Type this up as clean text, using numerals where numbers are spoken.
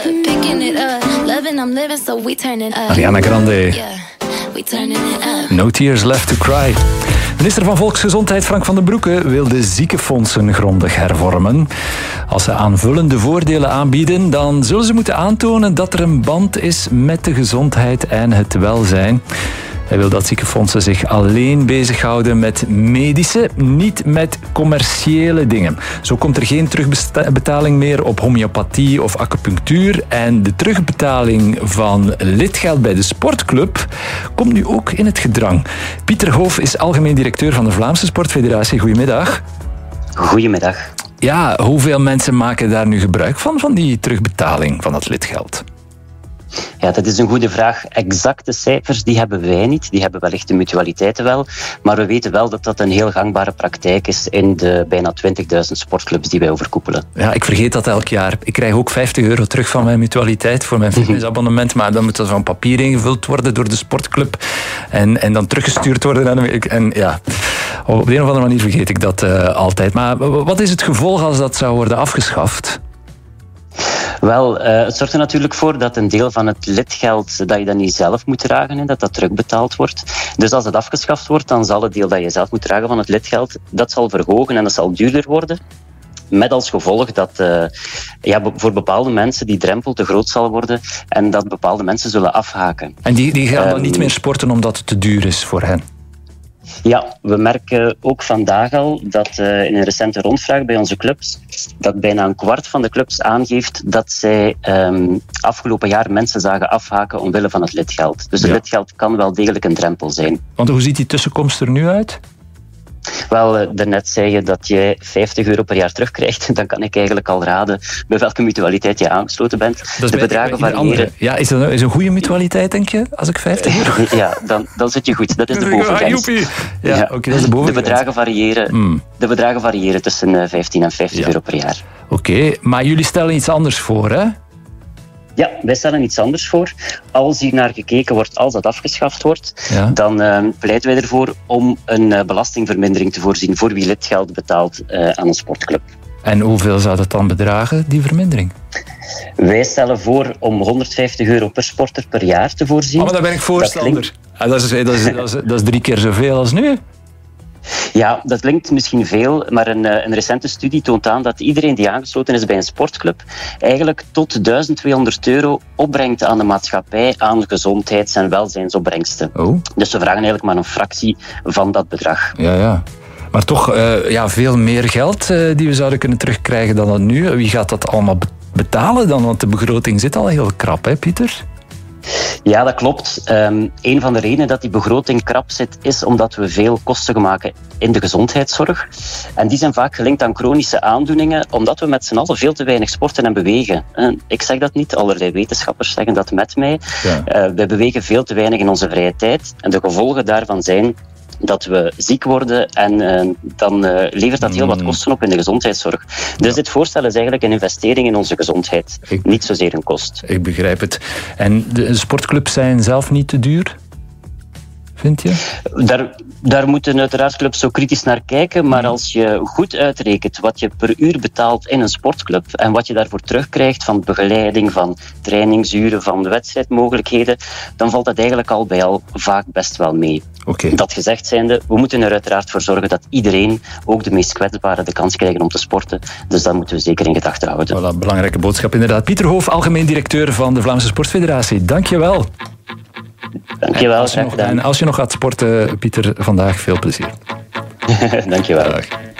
Ariana Grande. No Tears Left to Cry. Minister van Volksgezondheid Frank van den Broeke wil de ziekenfondsen grondig hervormen. Als ze aanvullende voordelen aanbieden, dan zullen ze moeten aantonen dat er een band is met de gezondheid en het welzijn. Hij wil dat ziekenfondsen zich alleen bezighouden met medische, niet met commerciële dingen. Zo komt er geen terugbetaling meer op homeopathie of acupunctuur. En de terugbetaling van lidgeld bij de sportclub komt nu ook in het gedrang. Pieter Hoof is algemeen directeur van de Vlaamse Sportfederatie. Goedemiddag. Goedemiddag. Ja, hoeveel mensen maken daar nu gebruik van die terugbetaling van dat lidgeld? Ja, dat is een goede vraag. Exacte cijfers die hebben wij niet. Die hebben wellicht de mutualiteiten wel. Maar we weten wel dat dat een heel gangbare praktijk is in de bijna 20.000 sportclubs die wij overkoepelen. Ja, ik vergeet dat elk jaar. Ik krijg ook €50 terug van mijn mutualiteit voor mijn fitnessabonnement. Maar dan moet dat van papier ingevuld worden door de sportclub. En dan teruggestuurd worden. En ja, op de een of andere manier vergeet ik dat altijd. Maar wat is het gevolg als dat zou worden afgeschaft? Wel, het zorgt er natuurlijk voor dat een deel van het lidgeld dat je dan niet zelf moet dragen, dat terugbetaald wordt. Dus als het afgeschaft wordt, dan zal het deel dat je zelf moet dragen van het lidgeld, dat zal verhogen en dat zal duurder worden. Met als gevolg dat voor bepaalde mensen die drempel te groot zal worden en dat bepaalde mensen zullen afhaken. En die gaan dan niet meer sporten omdat het te duur is voor hen? Ja, we merken ook vandaag al dat in een recente rondvraag bij onze clubs, dat bijna een kwart van de clubs aangeeft dat zij afgelopen jaar mensen zagen afhaken omwille van het lidgeld. Dus het lidgeld kan wel degelijk een drempel zijn. Want hoe ziet die tussenkomst er nu uit? Wel, daarnet zei je dat jij €50 per jaar terugkrijgt. Dan kan ik eigenlijk al raden bij welke mutualiteit je aangesloten bent. De bedragen variëren. Ja, is dat een goede mutualiteit, denk je, als ik €50? Ja, dan zit je goed. Dat is de bovengrens. Ja, oké, dat is de bovengrens. De bedragen variëren tussen €15 en €50 per jaar. Oké, maar jullie stellen iets anders voor, hè? Ja, wij stellen iets anders voor. Als hier naar gekeken wordt, als dat afgeschaft wordt, dan pleiten wij ervoor om een belastingvermindering te voorzien voor wie lidgeld betaalt aan een sportclub. En hoeveel zou dat dan bedragen, die vermindering? Wij stellen voor om €150 per sporter per jaar te voorzien. Oh, maar daar ben ik voorstander. Dat is 3 keer zoveel als nu. Ja, dat klinkt misschien veel, maar een recente studie toont aan dat iedereen die aangesloten is bij een sportclub eigenlijk tot €1.200 opbrengt aan de maatschappij aan gezondheids- en welzijnsopbrengsten. Oh. Dus we vragen eigenlijk maar een fractie van dat bedrag. Ja. Maar toch veel meer geld die we zouden kunnen terugkrijgen dan dat nu. Wie gaat dat allemaal betalen dan? Want de begroting zit al heel krap, hè, Pieter? Ja, dat klopt. Een van de redenen dat die begroting krap zit, is omdat we veel kosten maken in de gezondheidszorg. En die zijn vaak gelinkt aan chronische aandoeningen, omdat we met z'n allen veel te weinig sporten en bewegen. Ik zeg dat niet, allerlei wetenschappers zeggen dat met mij. Ja. Wij bewegen veel te weinig in onze vrije tijd. En de gevolgen daarvan zijn dat we ziek worden en dan levert dat heel wat kosten op in de gezondheidszorg. Dus dit voorstel is eigenlijk een investering in onze gezondheid, niet zozeer een kost. Ik begrijp het. En de sportclubs zijn zelf niet te duur? Vind je? Daar moeten uiteraard clubs zo kritisch naar kijken, maar als je goed uitrekent wat je per uur betaalt in een sportclub en wat je daarvoor terugkrijgt van begeleiding, van trainingsuren, van wedstrijdmogelijkheden, dan valt dat eigenlijk al bij al vaak best wel mee. Okay. Dat gezegd zijnde, we moeten er uiteraard voor zorgen dat iedereen, ook de meest kwetsbaren, de kans krijgen om te sporten. Dus dat moeten we zeker in gedachten houden. Voilà, belangrijke boodschap inderdaad. Pieter Hoof, algemeen directeur van de Vlaamse Sportfederatie. Dank je wel. Dankjewel. En als je nog gaat sporten, Pieter, vandaag veel plezier. Dankjewel. Dag.